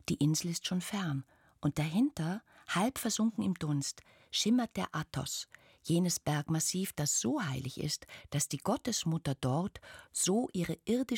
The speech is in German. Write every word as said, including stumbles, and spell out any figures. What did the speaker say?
Die Insel ist schon fern, und dahinter, halb versunken im Dunst, schimmert der Athos, jenes Bergmassiv, das so heilig ist, dass die Gottesmutter dort so ihre irdische